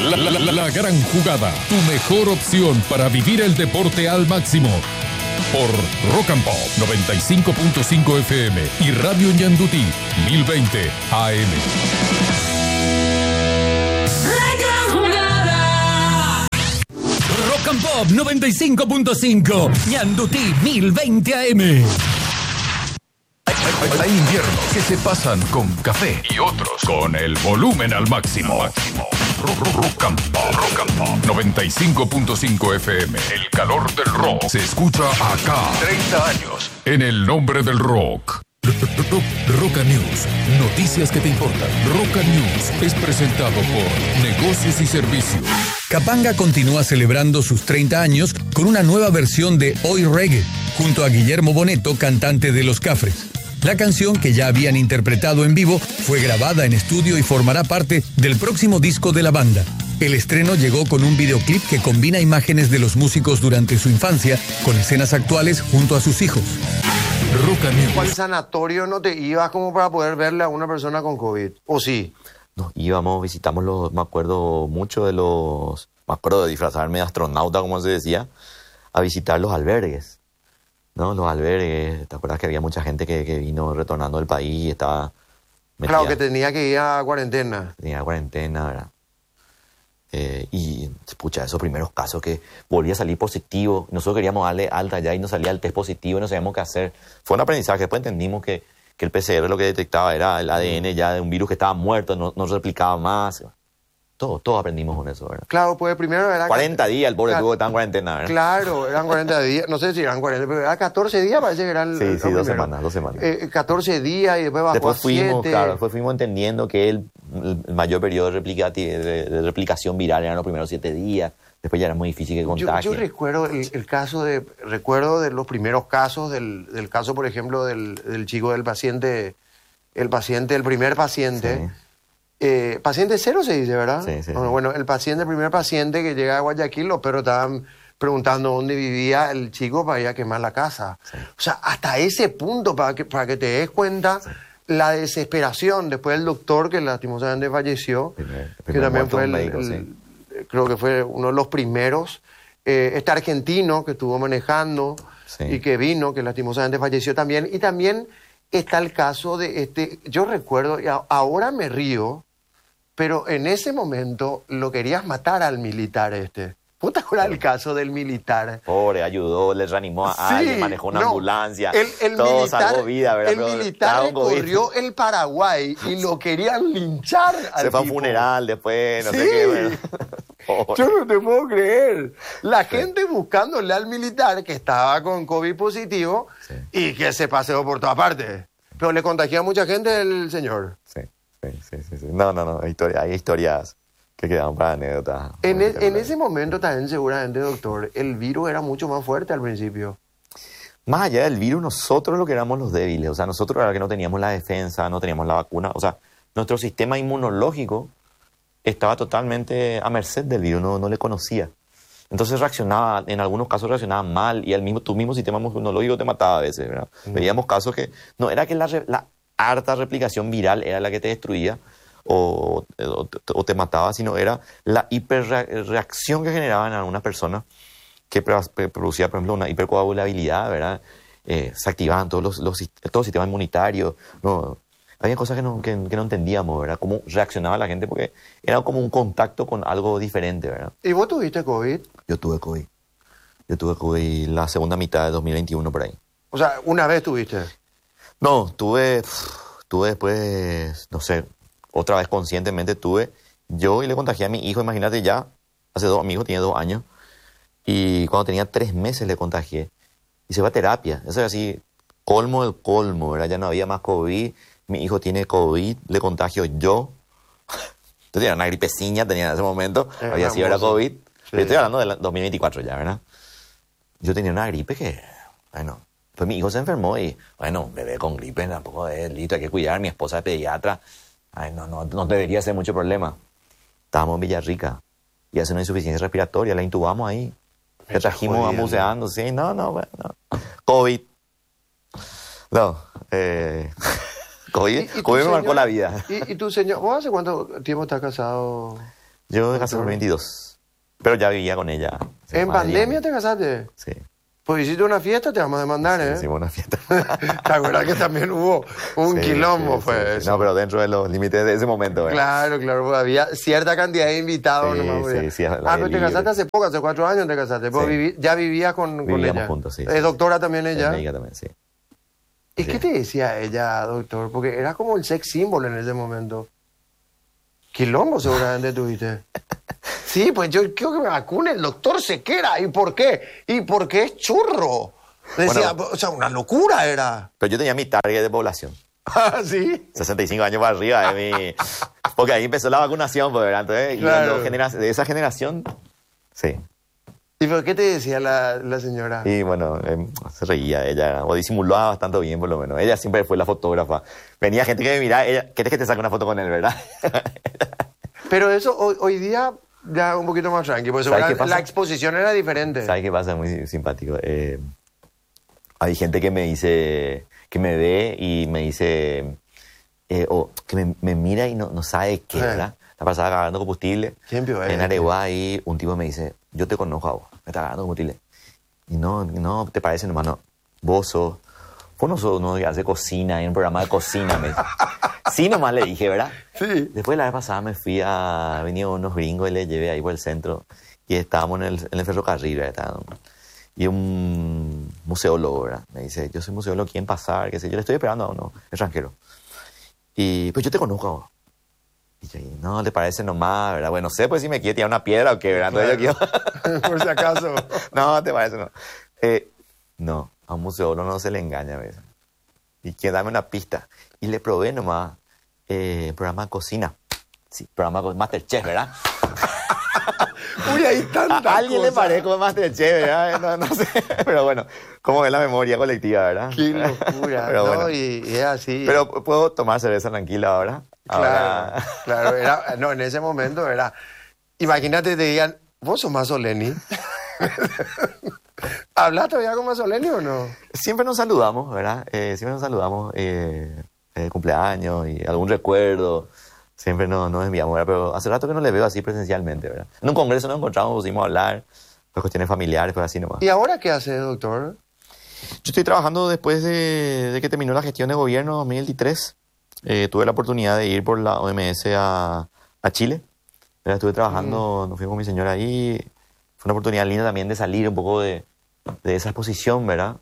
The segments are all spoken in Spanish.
La gran jugada, tu mejor opción para vivir el deporte al máximo. Por Rock and Pop 95.5 FM y Radio Ñandutí 1020 AM. La gran jugada. Rock and Pop 95.5 Ñandutí 1020 AM. Hay inviernos que se pasan con café y otros con el volumen al máximo. Rock and Pop 95.5 FM. El calor del rock se escucha acá. 30 años en el nombre del rock. Roca News, noticias que te importan. Roca News es presentado por Negocios y Servicios. Capanga continúa celebrando sus 30 años con una nueva versión de Hoy Reggae, junto a Guillermo Bonetto, cantante de Los Cafres. La canción, que ya habían interpretado en vivo, fue grabada en estudio y formará parte del próximo disco de la banda. El estreno llegó con un videoclip que combina imágenes de los músicos durante su infancia con escenas actuales junto a sus hijos. Roca News. ¿Cuál sanatorio no te ibas como para poder verle a una persona con COVID? ¿O sí? Nos íbamos, visitamos me acuerdo mucho me acuerdo de disfrazarme de astronauta, como se decía, a visitar los albergues. ¿No? Los albergues, ¿te acuerdas que había mucha gente que vino retornando del país y estaba metida? Claro, que tenía que ir a cuarentena. Tenía cuarentena, ¿verdad? Y, pucha, esos primeros casos que volvía a salir positivo, nosotros queríamos darle alta ya y nos salía el test positivo y no sabíamos qué hacer. Fue un aprendizaje, después entendimos que el PCR lo que detectaba era el ADN ya de un virus que estaba muerto, no replicaba más. Todos aprendimos con eso, ¿verdad? Claro, pues primero era... 40 días el pobre tuvo que estar en cuarentena, ¿verdad? Claro, eran 40 días, no sé si eran 40, pero era 14 días, parece que eran... Sí, 2 semanas. 14 días y después bajó a 7. Después fuimos entendiendo que el mayor periodo de replicación viral eran los primeros 7 días, después ya era muy difícil que contagie. Yo recuerdo recuerdo de los primeros casos, del caso, por ejemplo, del chico del paciente, el primer paciente... Sí. Paciente cero se dice, ¿verdad? Sí. Bueno, el primer paciente que llega a Guayaquil, los perros estaban preguntando dónde vivía el chico para ir a quemar la casa. Sí. O sea, hasta ese punto, para que te des cuenta, la desesperación. Después el doctor, que lastimosamente falleció, que también fue creo que fue uno de los primeros, este argentino que estuvo manejando y que vino, que lastimosamente falleció también. Y también está el caso de yo recuerdo, y ahora me río, pero en ese momento lo querías matar al militar ¿Vos te acuerdas del caso del militar? Pobre, ayudó, le reanimó a alguien, manejó una ambulancia, todo salvó vida, ¿verdad? El militar recorrió el Paraguay y lo querían linchar al Se fue a un funeral después, no sé qué. ¿Verdad? Yo no te puedo creer. La gente buscándole al militar que estaba con COVID positivo y que se paseó por todas partes. Pero le contagió a mucha gente el señor. Sí. No. Hay historias que quedaron para anécdotas. En ese momento también seguramente, doctor, el virus era mucho más fuerte al principio. Más allá del virus, nosotros lo que éramos los débiles. O sea, nosotros era que no teníamos la defensa, no teníamos la vacuna. O sea, nuestro sistema inmunológico estaba totalmente a merced del virus, no le conocía. Entonces reaccionaba, en algunos casos reaccionaba mal y tu mismo sistema inmunológico te mataba a veces, ¿verdad? Veíamos casos que no era que la harta replicación viral era la que te destruía o te mataba, sino era la hiperreacción que generaban en algunas personas que producía, por ejemplo, una hipercoagulabilidad, ¿verdad? Se activaban todo el sistema inmunitario, no... Había cosas que no entendíamos, ¿verdad? Cómo reaccionaba la gente, porque era como un contacto con algo diferente, ¿verdad? ¿Y vos tuviste COVID? Yo tuve COVID la segunda mitad de 2021 por ahí. O sea, ¿una vez tuviste? No, tuve después, no sé, otra vez conscientemente tuve. Yo y le contagié a mi hijo, imagínate ya, mi hijo tiene 2 años, y cuando tenía 3 meses le contagié. Y se va a terapia, eso es así, colmo del colmo, ¿verdad? Ya no había más COVID. Mi hijo tiene COVID, le contagio yo. Yo tenía una gripeciña, tenía en ese momento, había sido era COVID. Sí. Pero estoy hablando del 2024 ya, ¿verdad? Yo tenía una gripe que, bueno, pues mi hijo se enfermó y, bueno, bebé con gripe tampoco es listo, hay que cuidar. Mi esposa es pediatra, no debería ser mucho problema. Estábamos en Villarrica y hace una insuficiencia respiratoria, la intubamos ahí. Le trajimos amuseando, sí, no. COVID. No, COVID me marcó la vida. ¿Y tu señor? ¿Vos hace cuánto tiempo estás casado? Yo me casé con 22, pero ya vivía con ella. ¿En pandemia te casaste? Sí. Pues hiciste una fiesta, te vamos a demandar, ¿eh? Hicimos una fiesta. ¿Te acuerdas que también hubo un quilombo? Fue eso. No, pero dentro de los límites de ese momento, ¿verdad? Claro, pues había cierta cantidad de invitados. Sí, nomás, sí, pero te casaste hace poco, hace 4 años te casaste. Pues ya vivías con Vivíamos ella. juntos, sí. ¿Es doctora también ella? Es médica también, sí. ¿Y qué te decía ella, doctor? Porque era como el sex symbol en ese momento. Quilombo seguramente tuviste. Sí, pues yo quiero que me vacune el doctor Sequera. ¿Y por qué? ¿Y por qué es churro? Decía, Bueno, o sea, una locura era. Pero yo tenía mi target de población. Ah, ¿sí? 65 años para arriba. Porque ahí empezó la vacunación, pues, ¿verdad? Entonces, Claro. de esa generación, sí. ¿Y por qué te decía la señora? Y bueno, se reía ella, o disimulaba bastante bien, por lo menos. Ella siempre fue la fotógrafa. Venía gente que me miraba, ella, ¿querés que te saque una foto con él, verdad? Pero eso hoy día ya un poquito más tranqui, porque ¿Sabes qué pasa? la exposición era diferente. ¿Sabes qué pasa? Es muy simpático. Hay gente que me dice, que me ve y me dice, o que me mira y no sabe qué, ¿verdad? La pasaba cargando combustible. ¿Quién vio En Areguá ahí un tipo me dice, yo te conozco a vos, me está cargando combustible. Y no te parece, hermano, vos no sos uno que hace cocina, en un programa de cocina, me dice. Sí, nomás le dije, ¿verdad? Sí. Después la vez pasada venían unos gringos y les llevé ahí por el centro y estábamos en el ferrocarril, ¿verdad? Y un museólogo, ¿verdad? Me dice, yo soy museólogo, ¿quién pasar? ¿Qué sé yo? Le estoy esperando a uno extranjero. Y pues yo te conozco a vos. Y yo, no, ¿te parece nomás, verdad? Bueno, no sé, pues si me quiere tirar una piedra o qué, ¿verdad? Entonces yo quiero... Por si acaso. No, ¿te parece no? No, a un museólogo no se le engaña, ¿ves? Y que dame una pista. Y le probé nomás programa de cocina. Sí, programa de Masterchef, ¿verdad? Uy, hay tanta A alguien le cosa. parezco Masterchef, ¿verdad? No sé. Pero bueno, como es la memoria colectiva, ¿verdad? Qué locura. Pero no, bueno. y es así. Pero puedo tomar cerveza tranquila ahora. Claro, Ahora- claro. No, en ese momento era... Imagínate te digan, ¿vos sos Mazzoleni? ¿Hablas todavía con Mazzoleni o no? Siempre nos saludamos, ¿verdad? Siempre nos saludamos, cumpleaños y algún recuerdo. Siempre nos enviamos, ¿verdad? Pero hace rato que no le veo así presencialmente, ¿verdad? En un congreso nos encontramos, pusimos a hablar, por cuestiones familiares, pues así nomás. ¿Y ahora qué haces, doctor? Yo estoy trabajando después de que terminó la gestión de gobierno 2023. Tuve la oportunidad de ir por la OMS a Chile. ¿Verdad? Estuve trabajando, nos fuimos con mi señora ahí. Fue una oportunidad linda también de salir un poco de esa exposición, ¿verdad?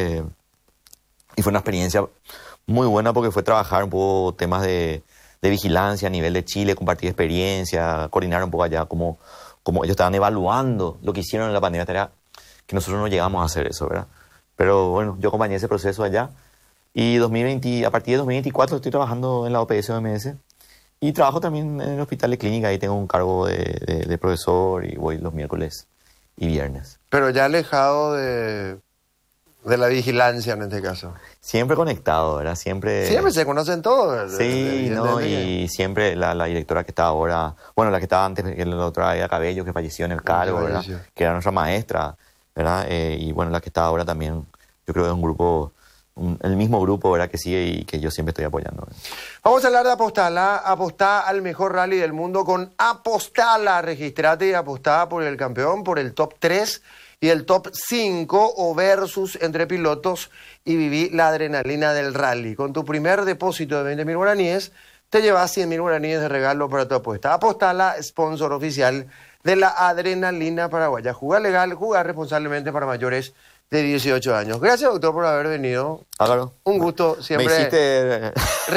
Y fue una experiencia muy buena porque fue trabajar un poco temas de vigilancia a nivel de Chile, compartir experiencia, coordinar un poco allá como ellos estaban evaluando lo que hicieron en la pandemia, tarea que nosotros no llegamos a hacer eso, ¿verdad? Pero bueno, yo acompañé ese proceso allá y a partir de 2024 estoy trabajando en la OPS OMS y trabajo también en el hospital de clínica, ahí tengo un cargo de profesor y voy los miércoles y viernes. Pero ya alejado de la vigilancia en este caso. Siempre conectado, ¿verdad? Siempre Se conocen todos. Sí, ¿no? evidentemente. Y siempre la directora que está ahora, bueno, la que estaba antes, que la otra era Cabello, que falleció en el cargo, ¿verdad? falleció. Que era nuestra maestra, ¿verdad? Y bueno, la que está ahora también, yo creo que es un grupo, el mismo grupo, ¿verdad? Que sigue y que yo siempre estoy apoyando, ¿verdad? Vamos a hablar de Apostala. Apostá al mejor rally del mundo con Apostala. Registrate y apostá por el campeón, por el top 3 y el top 5 o versus entre pilotos y viví la adrenalina del rally. Con tu primer depósito de 20.000 guaraníes, te llevas 100.000 guaraníes de regalo para tu apuesta. Apostala, sponsor oficial de la adrenalina paraguaya. Jugar legal, jugar responsablemente para mayores de 18 años. Gracias, doctor, por haber venido. Álvaro. Un gusto Me siempre hiciste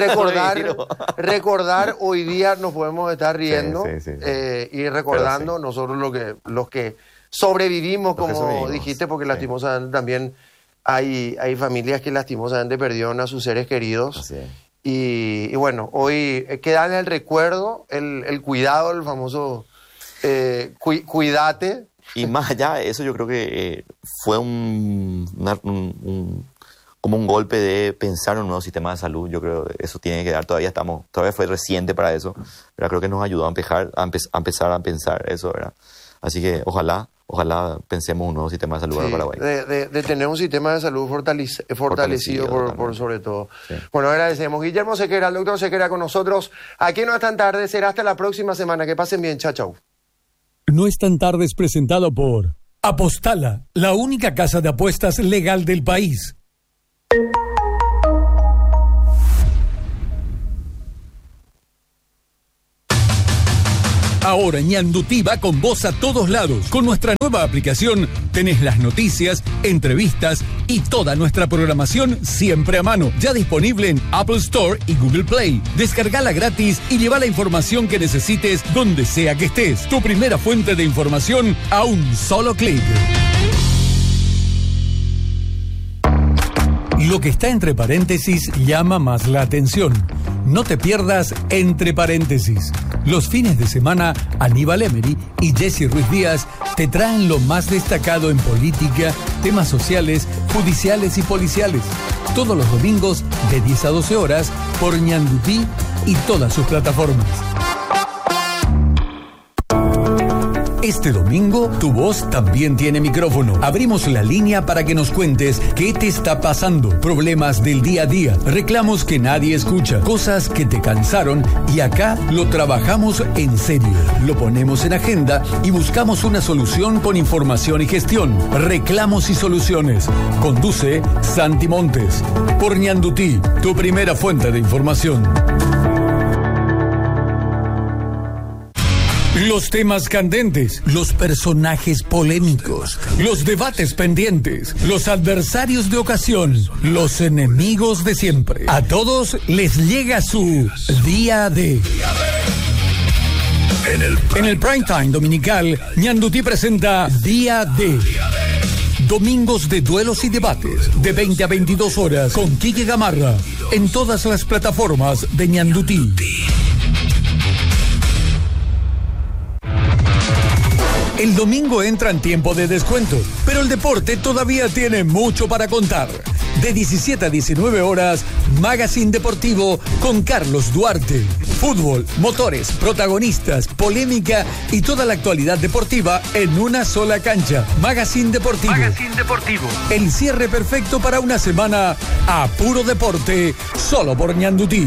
recordar hoy día nos podemos estar riendo Sí. y recordando Pero nosotros los que sobrevivimos, Los que como sobrevivimos, dijiste, porque sí. lastimosamente también hay familias que lastimosamente perdieron a sus seres queridos. Así es. Y bueno, hoy queda en el recuerdo el cuidado, el famoso cuídate. Y más allá de eso, yo creo que fue como un golpe de pensar en un nuevo sistema de salud. Yo creo que eso tiene que dar, todavía fue reciente para eso, pero creo que nos ayudó a empezar a pensar eso, ¿verdad? Así que ojalá pensemos un nuevo sistema de salud para Paraguay. De tener un sistema de salud fortalecido por también. sobre todo. Sí. Bueno, agradecemos. Guillermo Sequera, el doctor Sequera con nosotros. Aquí no es tan tarde, será hasta la próxima semana. Que pasen bien. Chao, chao. No es tan tarde es presentado por Apostala, la única casa de apuestas legal del país. Ahora Ñandutí va con vos a todos lados. Con nuestra nueva aplicación tenés las noticias, entrevistas y toda nuestra programación siempre a mano. Ya disponible en Apple Store y Google Play. Descargala gratis y lleva la información que necesites donde sea que estés. Tu primera fuente de información a un solo clic. Lo que está entre paréntesis llama más la atención. No te pierdas Entre Paréntesis. Los fines de semana, Aníbal Emery y Jesse Ruiz Díaz te traen lo más destacado en política, temas sociales, judiciales y policiales. Todos los domingos de 10 a 12 horas por Ñandutí y todas sus plataformas. Este domingo, tu voz también tiene micrófono. Abrimos la línea para que nos cuentes qué te está pasando, problemas del día a día, reclamos que nadie escucha, cosas que te cansaron y acá lo trabajamos en serio. Lo ponemos en agenda y buscamos una solución con información y gestión. Reclamos y soluciones. Conduce Santi Montes. Por Ñandutí, tu primera fuente de información. Los temas candentes, los personajes polémicos, los debates pendientes, los adversarios de ocasión, los enemigos de siempre. A todos les llega su Día D. En el prime time dominical, Ñandutí presenta Día D. Domingos de duelos y debates, de 20 a 22 horas, con Quique Gamarra, en todas las plataformas de Ñandutí. El domingo entra en tiempo de descuento, pero el deporte todavía tiene mucho para contar. De 17 a 19 horas, Magazine Deportivo con Carlos Duarte. Fútbol, motores, protagonistas, polémica y toda la actualidad deportiva en una sola cancha. Magazine Deportivo. Magazine Deportivo. El cierre perfecto para una semana a puro deporte, solo por Ñandutí.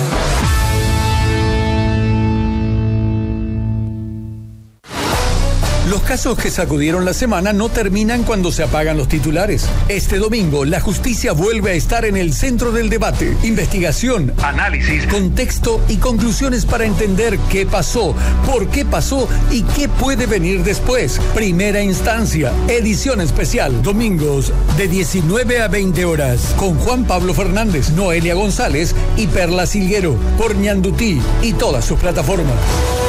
Los casos que sacudieron la semana no terminan cuando se apagan los titulares. Este domingo, la justicia vuelve a estar en el centro del debate. Investigación, análisis, contexto y conclusiones para entender qué pasó, por qué pasó y qué puede venir después. Primera instancia, edición especial, domingos de 19 a 20 horas, con Juan Pablo Fernández, Noelia González y Perla Silguero, por Ñandutí y todas sus plataformas.